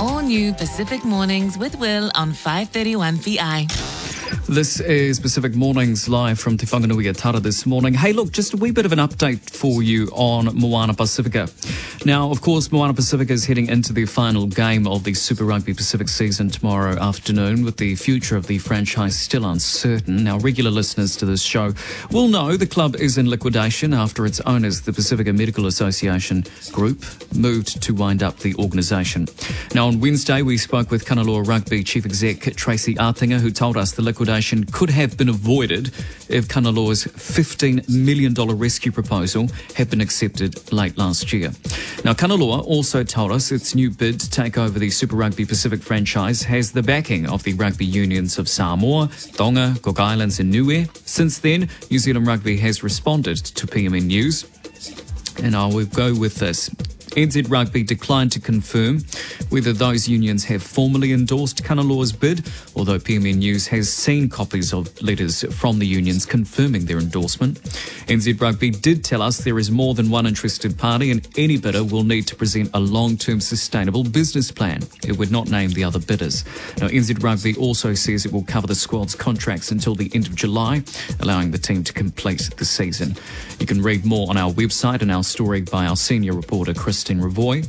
all new Pacific Mornings with Will on 531 PI. This is Pacific Mornings live from Te Whanganui Tara this morning. Hey, look, just a wee bit of an update for you on Moana Pacifica. Now, of course, Moana Pacifica is heading into the final game of the Super Rugby Pacific season tomorrow afternoon, with the future of the franchise still uncertain. Now, regular listeners to this show will know the club is in liquidation after its owners, the Pacifica Medical Association Group, moved to wind up the organisation. Now, on Wednesday, we spoke with Kanaloa Rugby Chief Exec Tracy Artinga, who told us the liquidation could have been avoided if Kanaloa's $15 million rescue proposal had been accepted late last year. Now, Kanaloa also told us its new bid to take over the Super Rugby Pacific franchise has the backing of the rugby unions of Samoa, Tonga, Cook Islands and Niue. Since then, New Zealand Rugby has responded to PMN News. And I will go with this. NZ Rugby declined to confirm whether those unions have formally endorsed Kanaloa's bid, although PMN News has seen copies of letters from the unions confirming their endorsement. NZ Rugby did tell us there is more than one interested party and any bidder will need to present a long-term sustainable business plan. It would not name the other bidders. Now, NZ Rugby also says it will cover the squad's contracts until the end of July, allowing the team to complete the season. You can read more on our website and our story by our senior reporter, Christine Ravoy.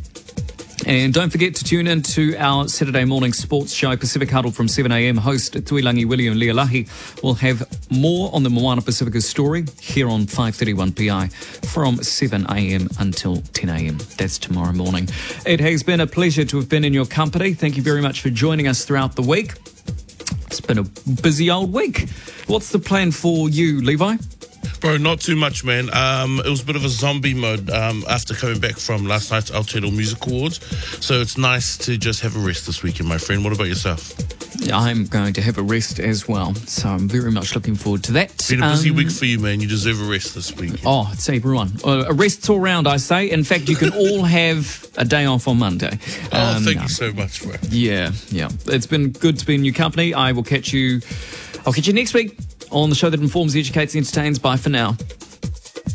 And don't forget to tune in to our Saturday morning sports show, Pacific Huddle from 7am. Host Tuilangi William Lealahi will have more on the Moana Pacifica story here on 531 PI from 7am until 10am. That's tomorrow morning. It has been a pleasure to have been in your company. Thank you very much for joining us throughout the week. It's been a busy old week. What's the plan for you, Levi? Bro, not too much, man. It was a bit of a zombie mode after coming back from last night's Aotearoa Music Awards. So it's nice to just have a rest this weekend, my friend. What about yourself? I'm going to have a rest as well. So I'm very much looking forward to that. It's been a busy week for you, man. You deserve a rest this weekend. Oh, it's everyone. A rest's all round, I say. In fact, you can all have a day off on Monday. Thank you so much, bro. Yeah. It's been good to be in your company. I'll catch you next week on the show that informs, educates, entertains. Bye for now.